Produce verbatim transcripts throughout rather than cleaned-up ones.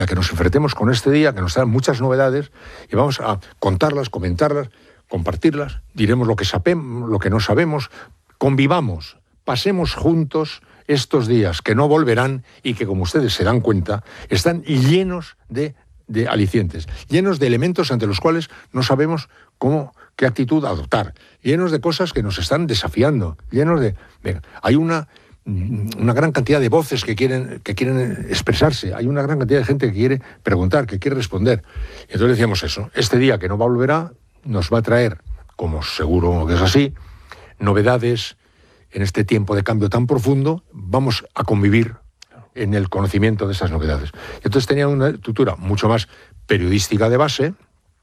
a que nos enfrentemos con este día, que nos dan muchas novedades, y vamos a contarlas, comentarlas, compartirlas, diremos lo que sabemos, lo que no sabemos, convivamos, pasemos juntos estos días que no volverán y que, como ustedes se dan cuenta, están llenos de, de alicientes, llenos de elementos ante los cuales no sabemos cómo, qué actitud adoptar, llenos de cosas que nos están desafiando, llenos de... de hay una... una gran cantidad de voces que quieren, que quieren expresarse, hay una gran cantidad de gente que quiere preguntar, que quiere responder. Y entonces decíamos eso, este día que no volverá nos va a traer, como seguro que es así, novedades en este tiempo de cambio tan profundo, vamos a convivir en el conocimiento de esas novedades. Y entonces tenía una estructura mucho más periodística de base,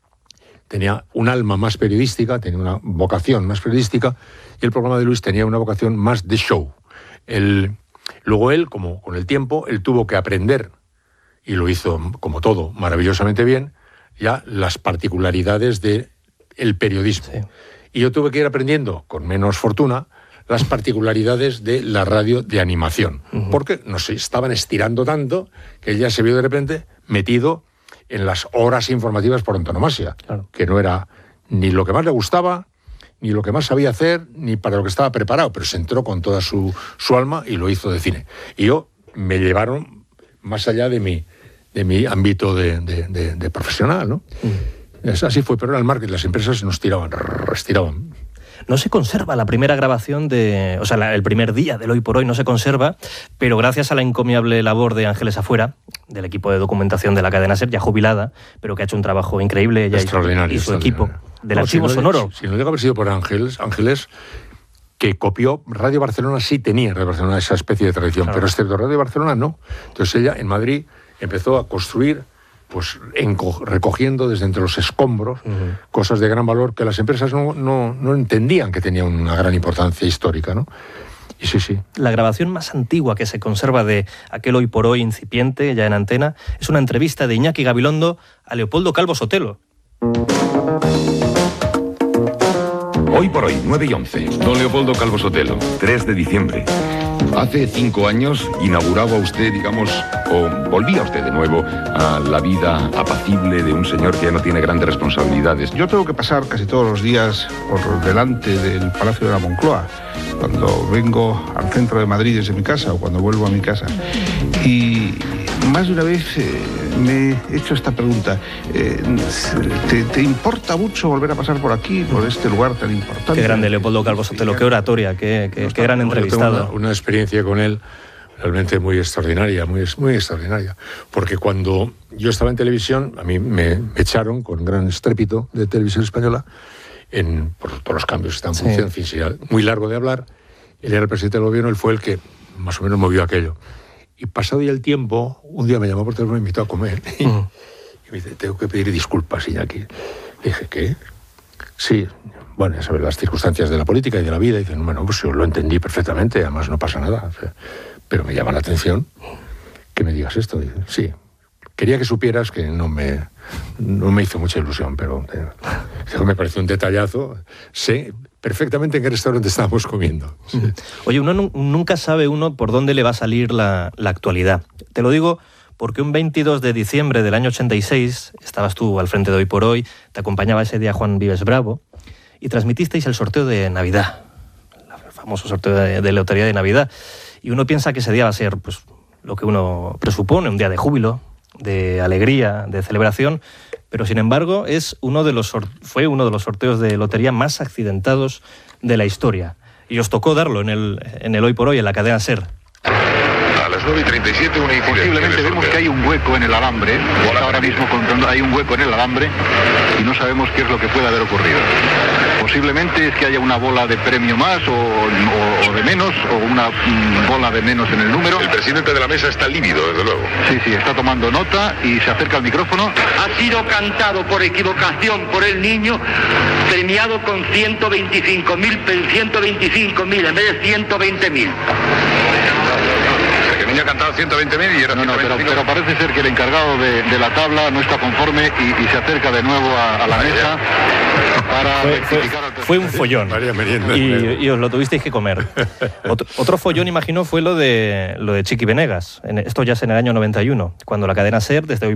tenía un alma más periodística, tenía una vocación más periodística, y el programa de Luis tenía una vocación más de show. Él, luego él, como con el tiempo, él tuvo que aprender, y lo hizo, como todo, maravillosamente bien, ya las particularidades del periodismo. Sí. Y yo tuve que ir aprendiendo, con menos fortuna, las particularidades de la radio de animación. Uh-huh. Porque nos estaban estirando tanto que él ya se vio de repente metido en las horas informativas por antonomasia, claro. Que no era ni lo que más le gustaba, ni lo que más sabía hacer, ni para lo que estaba preparado, pero se entró con toda su, su alma y lo hizo de cine. Y yo me llevaron más allá de mi, de mi ámbito de, de, de, de profesional, ¿no? Mm. Es, así fue, pero era el marketing, las empresas nos tiraban, estiraban. No se conserva la primera grabación de... O sea, la, el primer día del Hoy por Hoy no se conserva, pero gracias a la encomiable labor de Ángeles Afuera, del equipo de documentación de la cadena SER, ya jubilada, pero que ha hecho un trabajo increíble, ella extraordinario, y su equipo, del no, archivo si no, sonoro. Si no debe haber sido por Ángeles, Ángeles, que copió Radio Barcelona, sí tenía Radio Barcelona esa especie de tradición, claro. Pero excepto Radio Barcelona no. Entonces ella en Madrid empezó a construir, pues enco- recogiendo desde entre los escombros uh-huh. cosas de gran valor que las empresas no, no, no entendían que tenían una gran importancia histórica, ¿no? Y sí, sí. La grabación más antigua que se conserva de aquel Hoy por Hoy incipiente, ya en antena, es una entrevista de Iñaki Gabilondo a Leopoldo Calvo Sotelo. Hoy por Hoy, nueve y once. Don Leopoldo Calvo Sotelo, tres de diciembre. Hace cinco años inauguraba usted, digamos, o volvía usted de nuevo a la vida apacible de un señor que ya no tiene grandes responsabilidades. Yo tengo que pasar casi todos los días por delante del Palacio de la Moncloa, cuando vengo al centro de Madrid desde mi casa o cuando vuelvo a mi casa. Y más de una vez eh, me he hecho esta pregunta. Eh, ¿te, ¿Te importa mucho volver a pasar por aquí, por este lugar tan importante? Qué grande Leopoldo Calvo Sotelo, qué oratoria, qué, qué, qué gran entrevistado. Una, una experiencia con él realmente muy extraordinaria, muy, muy extraordinaria. Porque cuando yo estaba en televisión, a mí me, me echaron con gran estrépito de Televisión Española, en, por todos los cambios que están en función, sí. En fin, sí, muy largo de hablar. Él era el presidente del gobierno, él fue el que más o menos movió aquello. Y pasado ya el tiempo, un día me llamó por teléfono y me invitó a comer. Y, uh-huh. y me dice, tengo que pedir disculpas, Iñaki. Le dije, ¿qué? Sí, bueno, ya sabes, las circunstancias de la política y de la vida. Y dicen, bueno, pues yo lo entendí perfectamente, además no pasa nada. O sea, pero me llama la atención que me digas esto. Y dice, sí, quería que supieras que no me, no me hizo mucha ilusión, pero eh, me pareció un detallazo. Sé perfectamente en qué restaurante estábamos comiendo. Sí. Oye, uno nu- nunca sabe uno por dónde le va a salir la, la actualidad. Te lo digo porque un veintidós de diciembre del año ochenta y seis, estabas tú al frente de Hoy por Hoy, te acompañaba ese día Juan Vives Bravo, y transmitisteis el sorteo de Navidad, el famoso sorteo de, de lotería de Navidad. Y uno piensa que ese día va a ser pues, lo que uno presupone, un día de júbilo, de alegría, de celebración, pero sin embargo es uno de los sort- fue uno de los sorteos de lotería más accidentados de la historia. Y os tocó darlo en el, en el Hoy por Hoy, en la cadena SER. A las nueve y treinta y siete, una incidencia. Posiblemente vemos que hay un hueco en el alambre. Está ahora mismo contando, hay un hueco en el alambre y no sabemos qué es lo que puede haber ocurrido. Posiblemente es que haya una bola de premio más o, o, o de menos, o una mm, bola de menos en el número. El presidente de la mesa está lívido, desde luego. Sí, sí, está tomando nota y se acerca al micrófono. Ha sido cantado por equivocación por el niño, premiado con ciento veinticinco mil, ciento veinticinco mil en vez de ciento veinte mil. El niño ha cantado ciento veinte mil y era no, no, pero, pero parece ser que el encargado de, de la tabla no está conforme y, y se acerca de nuevo a, a la mesa para fue, fue, fue un follón y, y os lo tuvisteis que comer. Otro, otro follón, imagino, fue lo de lo de Chiqui Venegas. Esto ya es en el año noventa y uno, cuando la cadena SER, desde Hoy